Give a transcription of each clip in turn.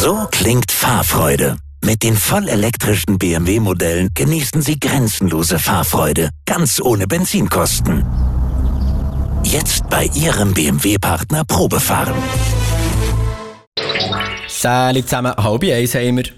So klingt Fahrfreude. Mit den vollelektrischen BMW-Modellen genießen Sie grenzenlose Fahrfreude, ganz ohne Benzinkosten. Jetzt bei Ihrem BMW-Partner Probefahren. Salut zusammen, 12:30 haben wir.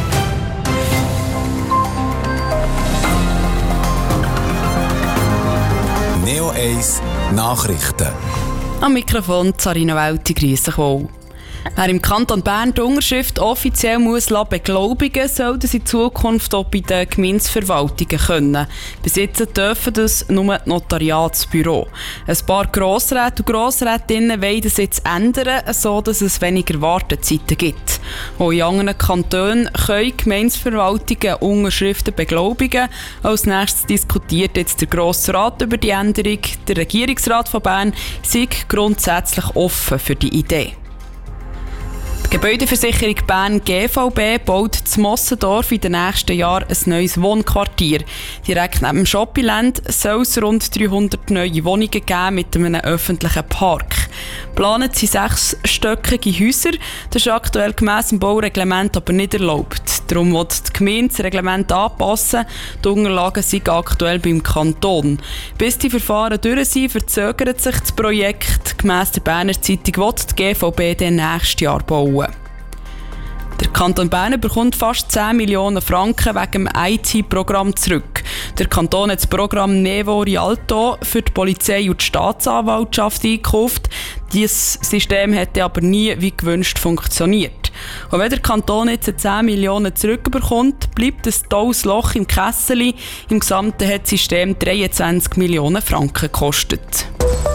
Neo 1 Nachrichten. Am Mikrofon Sarina Welti, grüß euch wohl. Wer im Kanton Bern die Unterschrift offiziell beglaubigen muss, soll das in Zukunft auch bei den Gemeindeverwaltungen können. Bis jetzt dürfen das nur die Notariatsbüro. Ein paar Grossräte und Grossrätinnen wollen das jetzt ändern, sodass es weniger Wartezeiten gibt. Auch in anderen Kantonen können Gemeindeverwaltungen Unterschriften beglaubigen. Als nächstes diskutiert jetzt der Grosse Rat über die Änderung. Der Regierungsrat von Bern sei grundsätzlich offen für die Idee. Die Gebäudeversicherung Bern GVB baut in Mossendorf in den nächsten Jahren ein neues Wohnquartier. Direkt neben dem Shoppingland soll es rund 300 neue Wohnungen geben mit einem öffentlichen Park. Geplant sind 6-stöckige Häuser. Das ist aktuell gemäss dem Baureglement aber nicht erlaubt. Darum will die Gemeinde das Reglement anpassen. Die Unterlagen sind aktuell beim Kanton. Bis die Verfahren durch sind, verzögert sich das Projekt. Gemäss der Berner Zeitung will die GVB dann nächstes Jahr bauen. Der Kanton Bern bekommt fast 10 Millionen Franken wegen dem IT-Programm zurück. Der Kanton hat das Programm Nevo Rialto für die Polizei und die Staatsanwaltschaft eingekauft. Dieses System hätte aber nie wie gewünscht funktioniert. Und wenn der Kanton jetzt 10 Millionen zurückbekommt, bleibt ein tolles Loch im Kessel. Im Gesamten hat das System 23 Millionen Franken gekostet.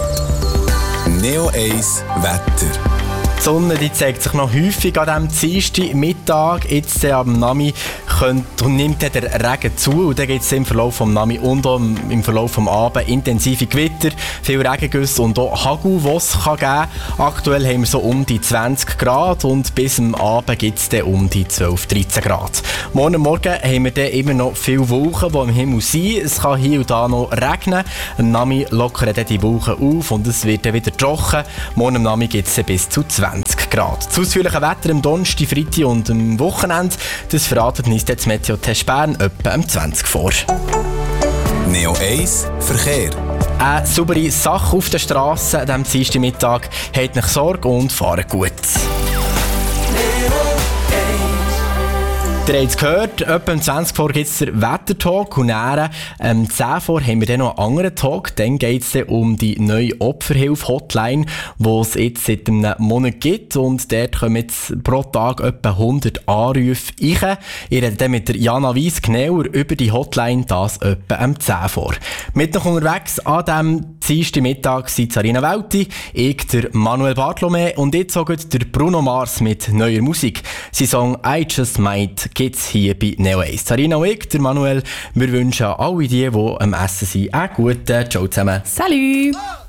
Neo 1 Wetter. Die Sonne die zeigt sich noch häufig an diesem Dienstagmittag. Jetzt am Nami nimmt der Regen zu und dann gibt es im Verlauf des Nami und auch im Verlauf des Abends intensive Gewitter, viel Regengüsse und auch Hagel, die es geben kann. Aktuell haben wir so um die 20 Grad und bis am Abend gibt es dann um die 12-13 Grad. Morgen haben wir dann immer noch viele Wolken, die im Himmel sind. Es kann hier und da noch regnen. Am Nami lockern dann die Wolken auf und es wird dann wieder trocken. Morgen am Nami gibt es bis zu 20 Grad. Das ausführliche Wetter am Donnerstag, Freitag und am Wochenende, das verratet uns das Meteotest Bern etwa um 20 vor. Neo 1 Verkehr. Eine saubere Sache auf der Straße am Dienstagmittag. Habt nicht Sorge und fahrt gut. Ihr habt es gehört, etwa um 20 vor gibt es den Wettertalk und dann 10 vor haben wir dann noch einen anderen Talk. Dann geht es um die neue Opferhilfe-Hotline, die es jetzt seit einem Monat gibt. Und dort kommen jetzt pro Tag etwa 100 Anrufe rein. Ich rede dann mit der Jana Weiss genauer über die Hotline, das etwa um 10 vor. Mit noch unterwegs an diesem Dienstagmittag sind Sarina Welti, ich, der Manuel Bartolomä und jetzt auch der Bruno Mars mit neuer Musik. Sein Song «I Just Might» gibt's hier bei Neo 1. Sarina und ich, der Manuel, wir wünschen alle die am Essen sind, einen guten Ciao zusammen. Salut!